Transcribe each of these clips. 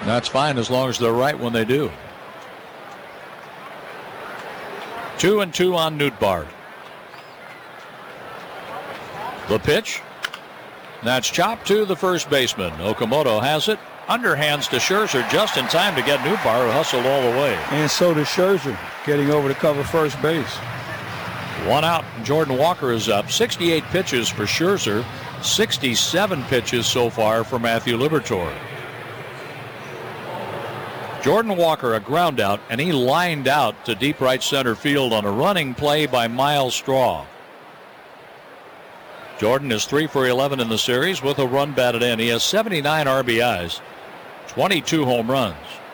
That's fine as long as they're right when they do. 2-2 on Nootbaar. The pitch. That's chopped to the first baseman. Okamoto has it. Underhands to Scherzer just in time to get Nootbaar, who hustled all the way. And so does Scherzer, getting over to cover first base. 1 out. Jordan Walker is up. 68 pitches for Scherzer. 67 pitches so far for Matthew Liberatore. Jordan Walker, a ground out, and he lined out to deep right center field on a running play by Miles Straw. Jordan is 3 for 11 in the series with a run batted in. He has 79 RBIs, 22 home runs.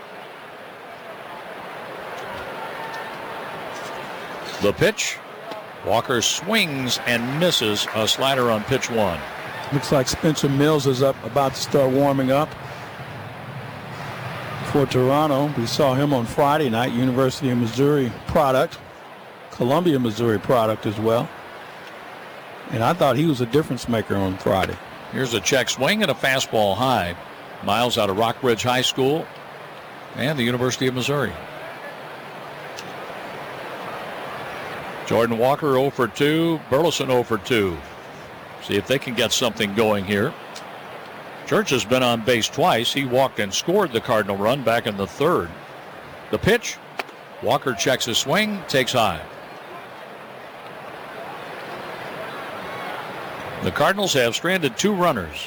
The pitch. Walker swings and misses a slider on pitch 1. Looks like Spencer Mills is about to start warming up for Toronto. We saw him on Friday night. University of Missouri product, Columbia, Missouri product as well. And I thought he was a difference maker on Friday. Here's a check swing and a fastball high. Miles out of Rockbridge High School and the University of Missouri. Jordan Walker 0 for 2. Burleson 0 for 2. See if they can get something going here. Church has been on base twice. He walked and scored the Cardinal run back in the 3rd. The pitch. Walker checks his swing, takes high. The Cardinals have stranded 2 runners.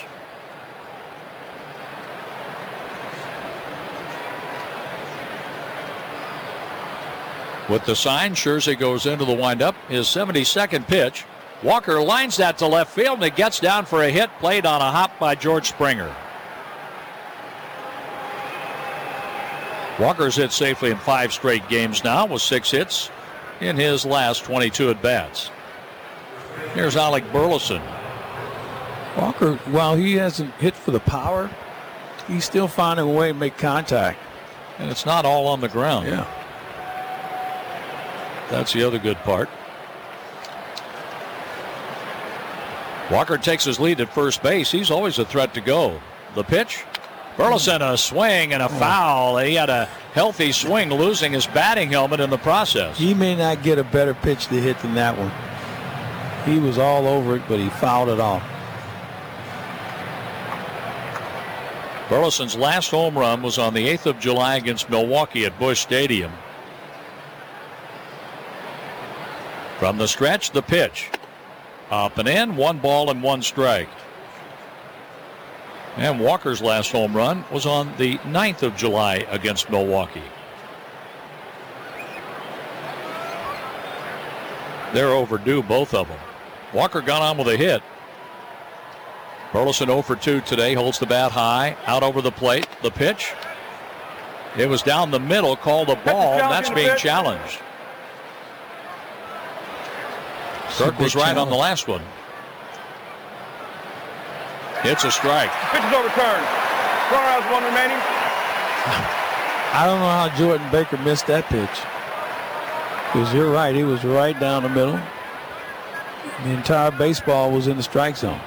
With the sign, Scherzer goes into the windup. His 72nd pitch. Walker lines that to left field, and it gets down for a hit played on a hop by George Springer. Walker's hit safely in 5 straight games now with 6 hits in his last 22 at-bats. Here's Alec Burleson. Walker, while he hasn't hit for the power, he's still finding a way to make contact. And it's not all on the ground. Yeah. That's the other good part. Walker takes his lead at first base. He's always a threat to go. The pitch. Burleson, a swing and a foul. He had a healthy swing, losing his batting helmet in the process. He may not get a better pitch to hit than that one. He was all over it, but he fouled it off. Burleson's last home run was on the 8th of July against Milwaukee at Busch Stadium. From the stretch, the pitch. Up and in, 1 ball and 1 strike. And Walker's last home run was on the 9th of July against Milwaukee. They're overdue, both of them. Walker got on with a hit. Burleson 0 for 2 today, holds the bat high, out over the plate. The pitch. It was down the middle, called a ball, and that's being challenged. Kirk was right on the last one. It's a strike. Pitch is overturned. Runner has 1 remaining. I don't know how Jordan Baker missed that pitch. Because you're right, he was right down the middle. The entire baseball was in the strike zone.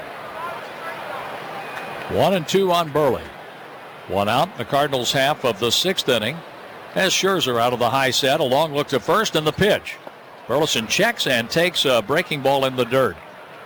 1-2 on Burley. 1 out. The Cardinals' half of the 6th inning. As Scherzer out of the high set, a long look to first, and the pitch. Burleson checks and takes a breaking ball in the dirt.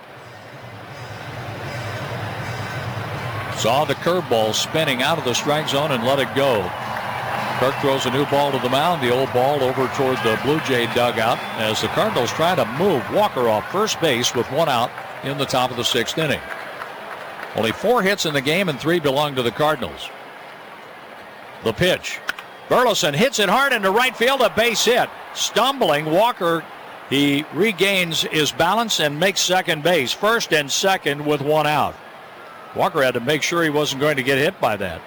Saw the curveball spinning out of the strike zone and let it go. Kirk throws a new ball to the mound. The old ball over toward the Blue Jay dugout as the Cardinals try to move Walker off first base with 1 out in the top of the 6th inning. Only 4 hits in the game and 3 belong to the Cardinals. The pitch. Burleson hits it hard into right field, a base hit. Stumbling, Walker, he regains his balance and makes second base. First and second with 1 out. Walker had to make sure he wasn't going to get hit by that.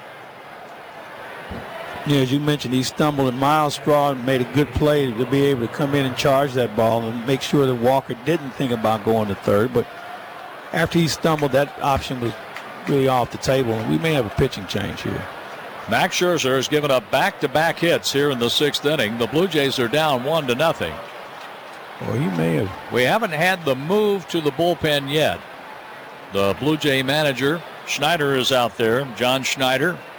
Yeah, as you mentioned, he stumbled, and Miles Straw made a good play to be able to come in and charge that ball and make sure that Walker didn't think about going to third. But after he stumbled, that option was really off the table, and we may have a pitching change here. Max Scherzer has given up back-to-back hits here in the 6th inning. The Blue Jays are down 1-0. Well, he may have. We haven't had the move to the bullpen yet. The Blue Jay manager, Schneider, is out there. John Schneider